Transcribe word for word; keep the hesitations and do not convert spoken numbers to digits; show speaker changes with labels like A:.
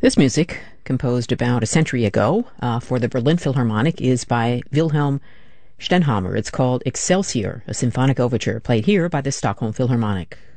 A: This music, composed about a century ago uh, for the Berlin Philharmonic, is by Wilhelm Stenhammar. It's called Excelsior, a symphonic overture, played here by the Stockholm Philharmonic.